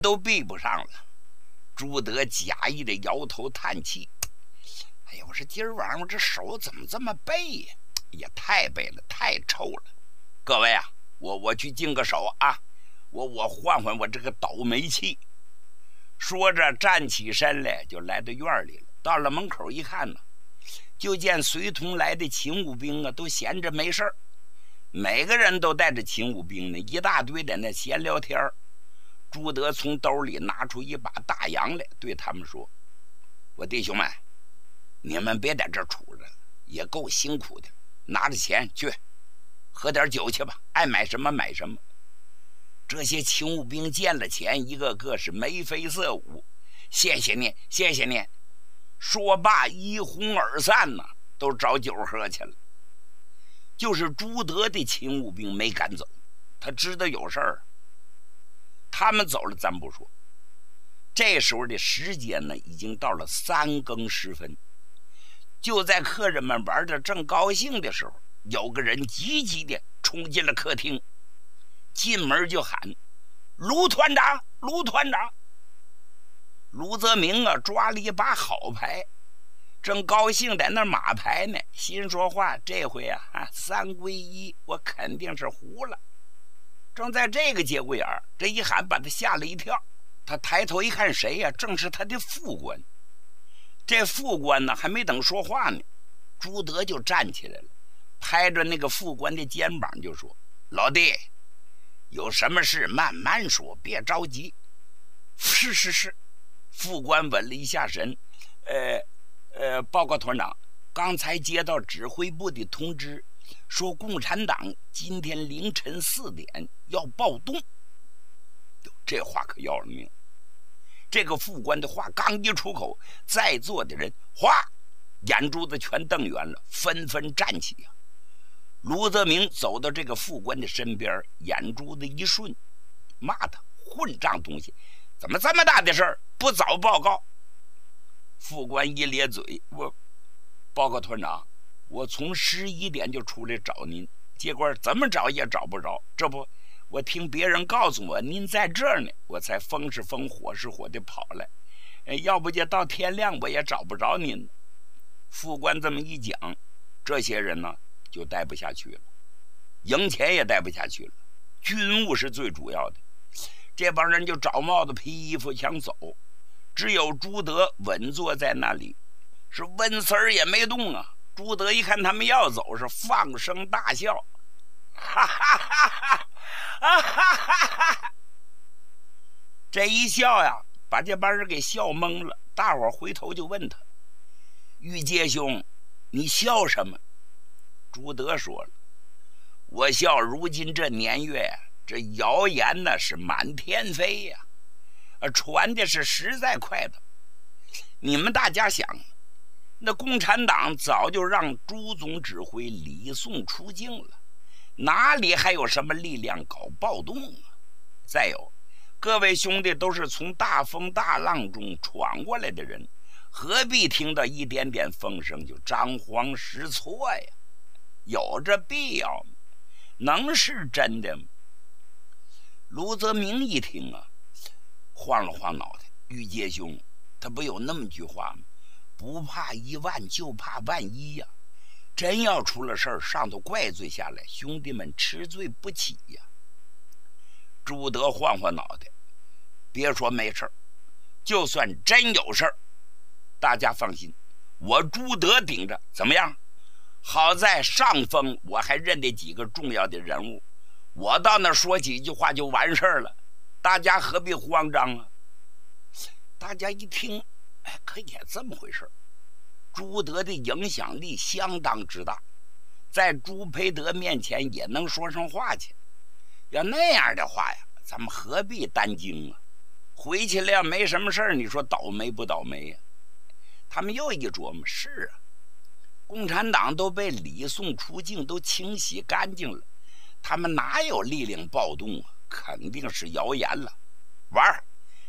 都比不上了。朱德假意的摇头叹气：“哎呀，我说今儿晚上我这手怎么这么背呀？也太背了，太臭了。各位啊，我去净个手啊，我换换我这个倒霉气。”说着站起身来，就来到院里了。到了门口一看呢，就见随同来的勤务兵啊，都闲着没事儿，每个人都带着勤务兵呢，一大堆在那闲聊天。朱德从兜里拿出一把大洋来，对他们说：“我弟兄们，你们别在这杵着了，也够辛苦的，拿着钱去喝点酒去吧，爱买什么买什么。”这些勤务兵见了钱，一个个是眉飞色舞：“谢谢您，谢谢您。”说罢一哄而散呢，都找酒喝去了。就是朱德的勤务兵没敢走，他知道有事儿。他们走了咱不说，这时候的时间呢，已经到了3更时分。就在客人们玩的正高兴的时候，有个人急急的冲进了客厅，进门就喊：“卢团长，卢团长！”卢泽明啊，抓了一把好牌，正高兴在那码牌呢，心说话：这回啊，3归1，我肯定是胡了。正在这个节骨眼儿，这一喊把他吓了一跳。他抬头一看，谁呀？正是他的副官。这副官呢，还没等说话呢，朱德就站起来了，拍着那个副官的肩膀就说：“老弟，有什么事慢慢说，别着急。”“是是是。”副官稳了一下神：“报告团长，刚才接到指挥部的通知，说共产党今天凌晨4点要暴动。”这话可要了命。这个副官的话刚一出口，在座的人哗，眼珠子全瞪圆了，纷纷站起呀。卢泽明走到这个副官的身边，眼珠子一顺，骂他：“混账东西，怎么这么大的事儿不早报告？”副官一咧嘴：“报告团长，我从11点就出来找您，结果怎么找也找不着。这不，我听别人告诉我您在这儿呢，我才风是风火是火的跑来。要不就到天亮我也找不着您。”副官这么一讲，这些人呢就待不下去了，营前也待不下去了，军务是最主要的。这帮人就找帽子披衣服想走，只有朱德稳坐在那里，是温丝儿也没动啊。朱德一看他们要走，是放声大笑：“哈哈哈哈哈哈哈哈！”这一笑呀，把这帮人给笑懵了。大伙回头就问他：“玉阶兄，你笑什么？”朱德说了：“我笑如今这年月，这谣言呢是满天飞呀，传的是实在快的。你们大家想，那共产党早就让朱总指挥李宋出境了，哪里还有什么力量搞暴动啊？再有，各位兄弟都是从大风大浪中闯过来的人，何必听到一点点风声就张皇失措呀？有这必要吗？能是真的吗？”卢泽明一听啊，晃了晃脑袋：“玉阶兄，他不有那么句话吗？不怕1万，就怕万一呀！真要出了事儿，上头怪罪下来，兄弟们吃罪不起呀。”朱德晃晃脑袋：“别说没事儿，就算真有事儿，大家放心，我朱德顶着，怎么样？好在上峰我还认得几个重要的人物，我到那说几句话就完事儿了，大家何必慌张啊？”大家一听，可也这么回事。朱德的影响力相当之大，在朱培德面前也能说上话去。要那样的话呀，咱们何必担惊啊？回去了要没什么事儿，你说倒霉不倒霉呀？他们又一琢磨：是啊，共产党都被李宋出境都清洗干净了，他们哪有力量暴动啊？肯定是谣言了，玩。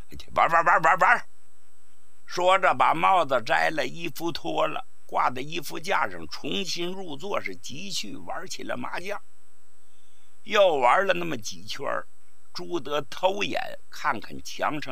说着把帽子摘了，衣服脱了，挂在衣服架上，重新入座，是继续玩起了麻将。又玩了那么几圈， 朱德偷眼看看墙上